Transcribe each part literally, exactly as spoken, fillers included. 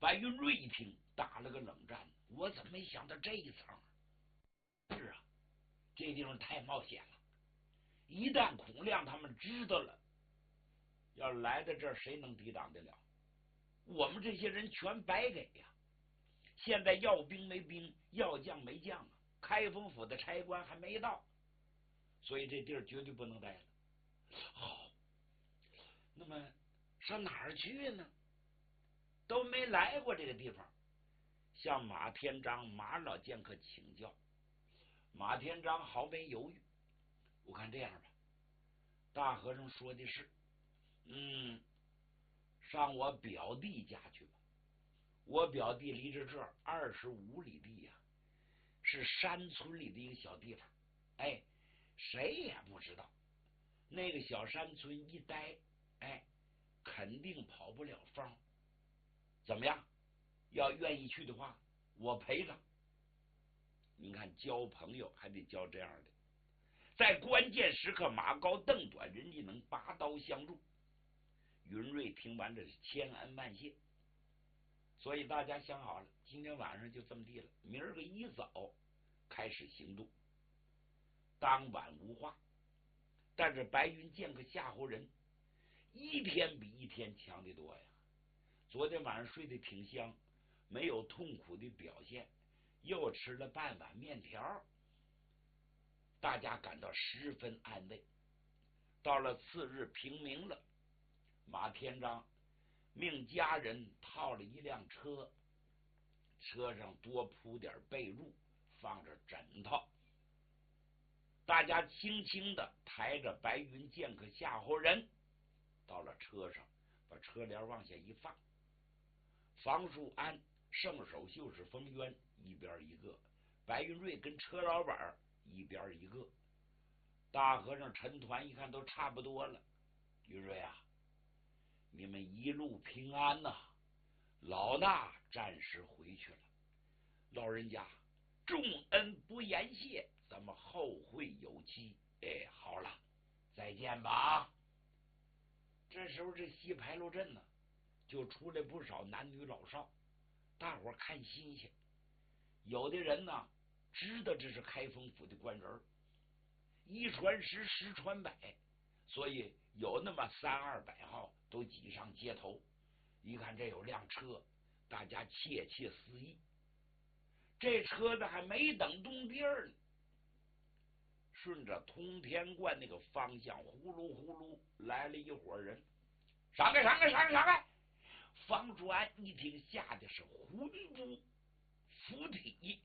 白云瑞一听，打了个冷战，我怎么没想到这一层？是啊，这地方太冒险了，一旦孔亮他们知道了，要来到这儿，谁能抵挡得了？我们这些人全白给呀！现在要兵没兵，要将没将啊！开封府的差官还没到，所以这地儿绝对不能待了。好，那么上哪儿去呢？都没来过这个地方，向马天章马老剑客请教。马天章毫没犹豫，我看这样吧，大和尚说的是，嗯，上我表弟家去吧。我表弟离着这儿二十五里地呀、啊，是山村里的一个小地方，哎，谁也不知道。那个小山村一待，哎，肯定跑不了风。怎么样？要愿意去的话，我陪着。你看，交朋友还得交这样的，在关键时刻，马高邓短，人家能拔刀相助。云瑞听完这是千恩万谢，所以大家想好了，今天晚上就这么地了，明儿个一早开始行动。当晚无话，但是白云剑客夏侯人一天比一天强得多呀。昨天晚上睡得挺香，没有痛苦的表现，又吃了半碗面条，大家感到十分安慰。到了次日平明了，马天章命家人套了一辆车，车上多铺点被褥，放着枕头。大家轻轻的抬着白云剑客夏侯人到了车上，把车帘往下一放。房树安、圣手秀士封渊一边一个，白云瑞跟车老板一边一个。大和尚陈团一看都差不多了，云瑞啊，你们一路平安呐、啊！老衲暂时回去了，老人家重恩不言谢，咱们后会有期。哎，好了，再见吧。这时候这西牌楼镇呢，就出来不少男女老少，大伙看新鲜。有的人呢知道这是开封府的官人，一传十，十传百，所以有那么三二百号都挤上街头。一看这有辆车，大家窃窃私议。这车子还没等动地儿呢，顺着通天观那个方向呼噜呼噜来了一伙人。上开上开上开上开！方竹安一听，吓得是魂不附体。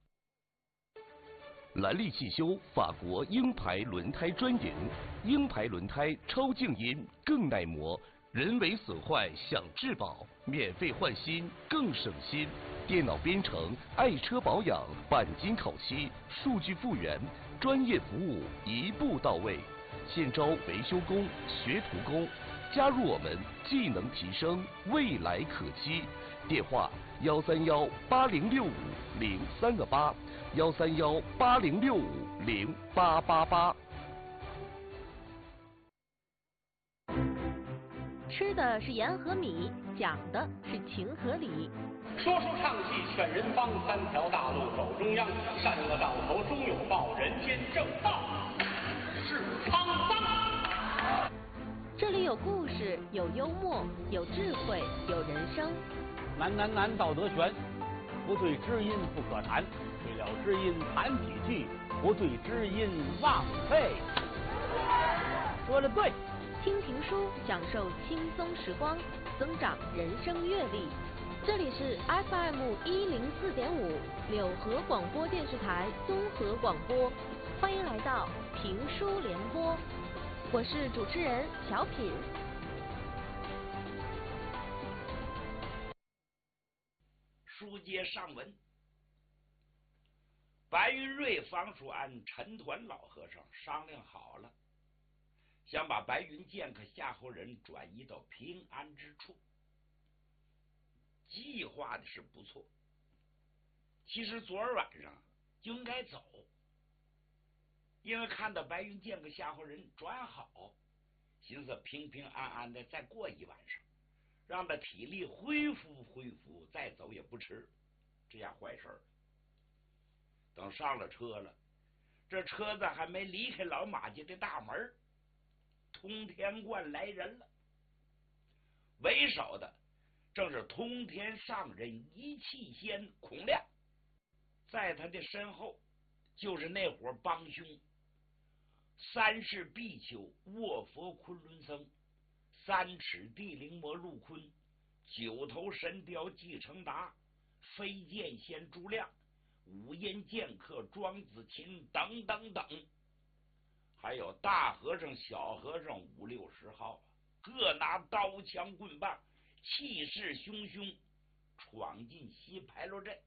兰利汽修法国鹰牌轮胎专营，鹰牌轮胎超静音更耐磨，人为损坏享质保，免费换新更省心。电脑编程，爱车保养，钣金烤漆，数据复原，专业服务一步到位。现招维修工、学徒工，加入我们，技能提升，未来可期。电话：幺三幺八零六五零三个八，幺三幺八零六五零八八八。 吃的是盐和米，讲的是情和理。 说书唱戏劝人方，三条大路走中央，善恶到头终有报，人间正道是沧桑。 这里有故事，有幽默，有智慧，有人生。 难难难，道德悬，不对知音不可谈，对了知音谈几句，不对知音枉费。说的对。 听评书，享受轻松时光，增长人生阅历。这里是 F M 一零四点五柳河广播电视台综合广播，欢迎来到评书联播，我是主持人小品。 书接上文，白云瑞、方树安、陈团老和尚商量好了，想把白云剑客夏侯人转移到平安之处。计划的是不错，其实昨儿晚上就应该走，因为看到白云剑客夏侯人转好，寻思平平安安的再过一晚上， 让他体力恢复恢复，再走也不迟。这样坏事儿。等上了车了，这车子还没离开老马家的大门，通天观来人了。为首的正是通天上人一气仙孔亮，在他的身后就是那伙帮凶：三世比丘卧佛昆仑僧，三尺地灵魔陆坤，九头神雕纪成达，飞剑仙朱亮，五阴剑客庄子琴等等等，还有大和尚小和尚五六十号，各拿刀枪棍棒，气势汹汹闯进西牌楼镇。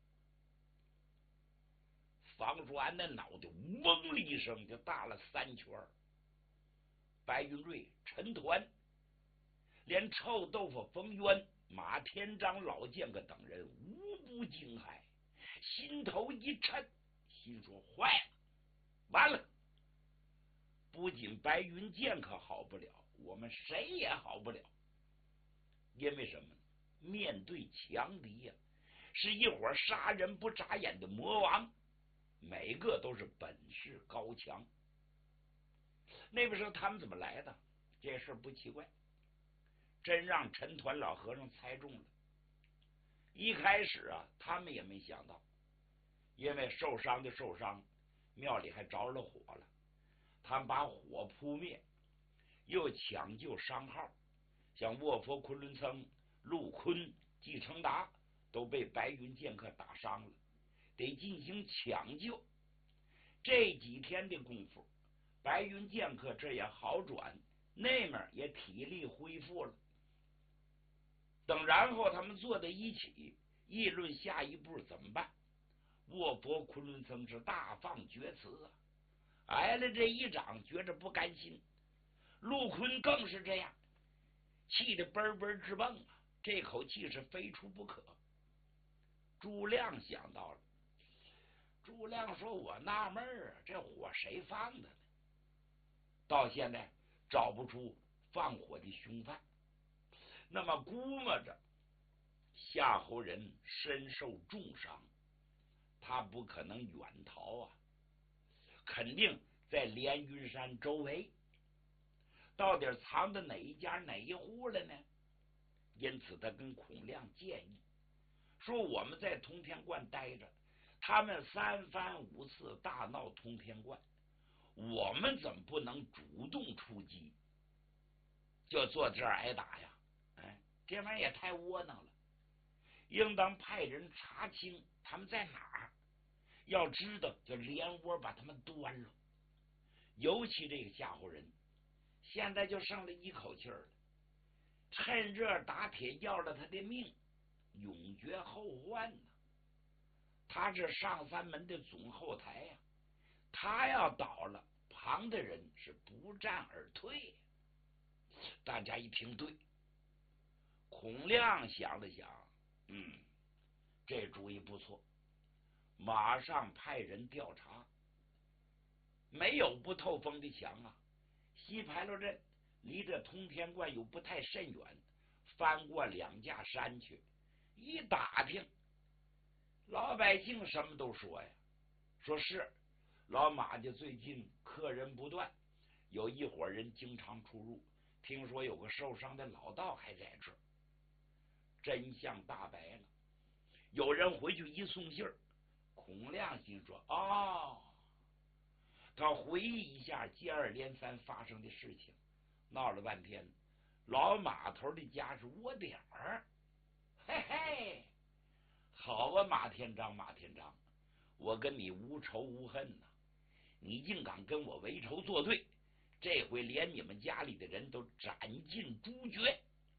房叔安的脑袋嗡的一声就大了三圈，白云瑞、陈团连臭豆腐冯渊、马天章老剑客等人无不惊骇，心头一颤，心说坏了，完了！不仅白云剑客好不了，我们谁也好不了。因为什么呢？面对强敌呀、啊，是一伙杀人不眨眼的魔王，每个都是本事高强。那个时候他们怎么来的？这事不奇怪，真让陈团老和尚猜中了。一开始啊，他们也没想到，因为受伤的受伤，庙里还着了火了，他们把火扑灭，又抢救伤号，像卧佛昆仑僧、陆坤、纪成达都被白云剑客打伤了，得进行抢救。这几天的功夫，白云剑客这也好转，那面也体力恢复了。等然后他们坐在一起议论下一步怎么办。卧佛昆仑僧是大放厥词啊，挨了这一掌觉着不甘心。陆坤更是这样，气得嘣嘣直蹦啊，这口气是非出不可。朱亮想到了，朱亮说：“我纳闷啊，这火谁放的呢？到现在找不出放火的凶犯。那么估摸着夏侯仁身受重伤，他不可能远逃啊，肯定在连云山周围。到底藏在哪一家哪一户了呢？因此他跟孔亮建议说，我们在通天观待着，他们三番五次大闹通天观，我们怎么不能主动出击，就坐这儿挨打呀？哎，这玩意儿也太窝囊了，应当派人查清他们在哪儿，要知道就连窝把他们端了。尤其这个夏侯仁现在就剩了一口气儿了，趁热打铁要了他的命，永绝后患呢。他是上三门的总后台呀、啊，他要倒了，旁的人是不战而退。大家一听对，孔亮想了想，嗯，这主意不错，马上派人调查。没有不透风的墙啊，西牌楼镇离这通天观又不太甚远，翻过两架山去，一打听，老百姓什么都说呀，说是老马家最近客人不断，有一伙人经常出入，听说有个受伤的老道还在这儿。真相大白了，有人回去一送信儿，孔亮心说：哦，他回忆一下接二连三发生的事情，闹了半天，老马头的家是窝点儿。嘿嘿，好啊，马天章，马天章，我跟你无仇无恨呐、啊，你竟敢跟我为仇作对，这回连你们家里的人都斩尽诛绝。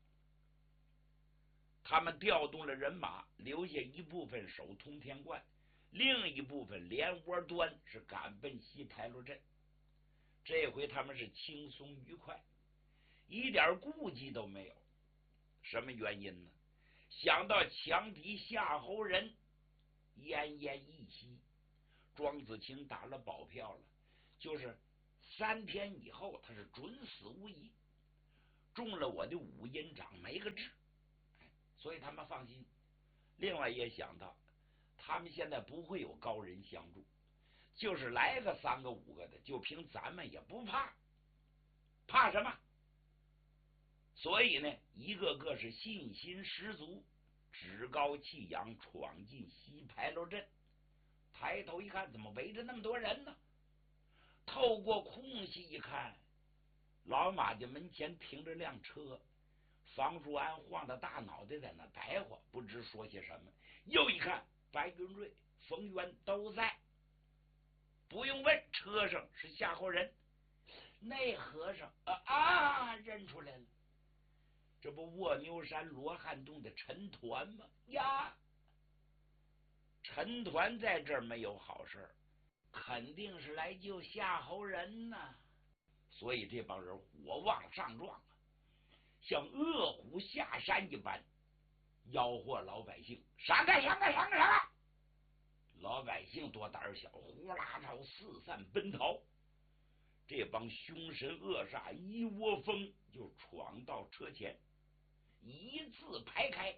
他们调动了人马，留下一部分守通天观，另一部分连窝端是赶奔西牌楼镇。这回他们是轻松愉快，一点顾忌都没有。什么原因呢？想到强敌夏侯仁奄奄一息，庄子清打了保票了，就是三天以后他是准死无疑，中了我的五阴掌没个治。 所以他们放心。另外也想到，他们现在不会有高人相助，就是来个三个五个的，就凭咱们也不怕，怕什么？所以呢，一个个是信心十足，趾高气扬，闯进西牌楼镇。抬头一看，怎么围着那么多人呢？透过空隙一看，老马家门前停着辆车，房树安晃着大脑袋在那白活，不知说些什么。又一看，白云瑞、冯渊都在，不用问，车上是夏侯人。那和尚啊啊，认出来了，这不卧牛山罗汉洞的陈团吗？呀，陈团在这儿没有好事，肯定是来救夏侯人呐。所以这帮人火往上撞啊，像饿虎下山一般，吆喝老百姓闪开闪开闪开闪开！老百姓多胆小，呼啦朝四散奔逃。这帮凶神恶煞一窝蜂就闯到车前，一字排开。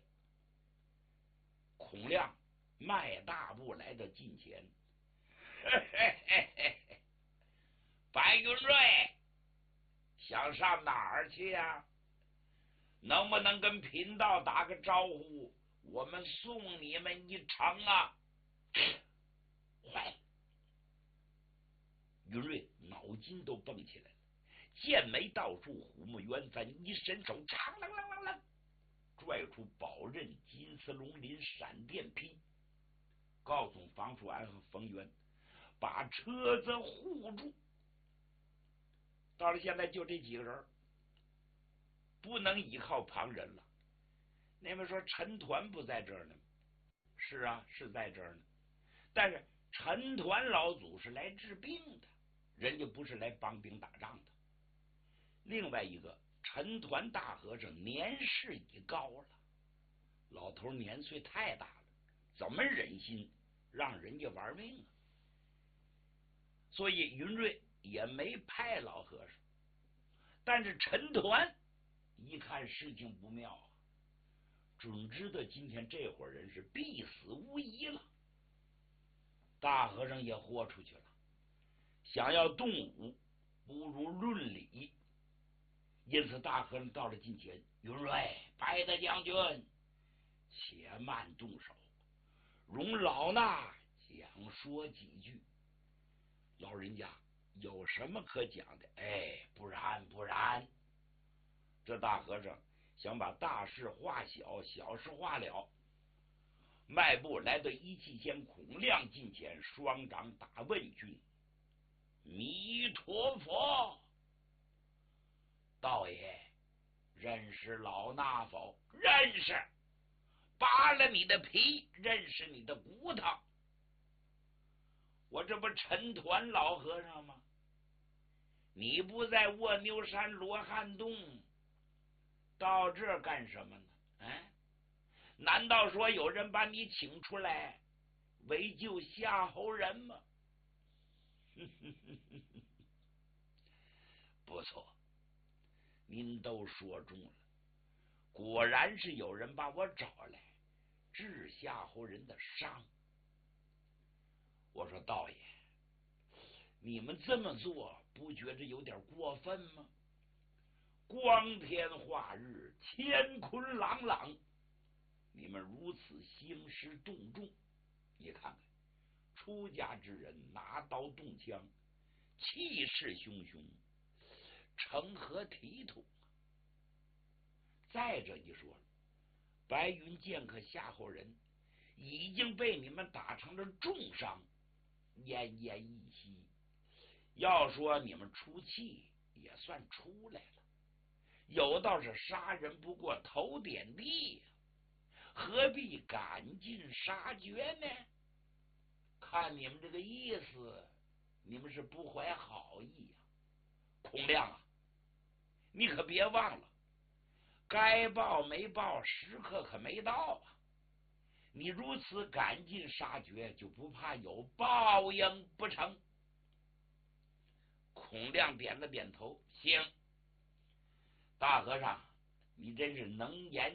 孔亮迈大步来到近前，嘿嘿嘿嘿，白云瑞想上哪儿去呀、啊？能不能跟贫道打个招呼？我们送你们一程啊！坏了，云瑞脑筋都蹦起来了，剑眉倒竖，虎目圆翻，一伸手，长啷啷啷啷，拽出宝刃金丝龙鳞闪电劈，告诉房树安和冯渊把车子护住。到了现在就这几个人，不能依靠旁人了。那么说陈团不在这儿呢？是啊，是在这儿呢。但是陈团老祖是来治病的，人家不是来帮兵打仗的。另外一个，陈团大和尚年事已高了，老头年岁太大了，怎么忍心让人家玩命啊？所以云瑞也没派老和尚。但是陈团一看事情不妙啊，准知道今天这伙人是必死无疑了。大和尚也豁出去了，想要动武不如论理，因此大和尚到了近前，云瑞，白大将军，且慢动手，容老衲讲说几句。老人家有什么可讲的？哎，不然不然。这大和尚想把大事化小，小事化了，迈步来到一气仙孔亮近前，双掌打问君：弥陀佛，道爷认识老衲否？认识。扒了你的皮，认识你的骨头。我这不陈团老和尚吗？你不在卧牛山罗汉洞，到这儿干什么呢？哎，难道说有人把你请出来为救夏侯人吗？不错，您都说中了，果然是有人把我找来治夏侯人的伤。我说道爷，你们这么做不觉着有点过分吗？光天化日，乾坤朗朗，你们如此兴师动众，你看看出家之人拿刀动枪，气势汹汹，成何体统？再者一说，白云剑客夏侯人已经被你们打成了重伤，奄奄一息。要说你们出气也算出来了，有道是杀人不过头点地，何必赶尽杀绝呢？看你们这个意思，你们是不怀好意呀、啊。孔亮啊，你可别忘了，该报没报，时刻可没到啊！你如此赶尽杀绝，就不怕有报应不成？孔亮点了点头，行。大和尚，你真是能言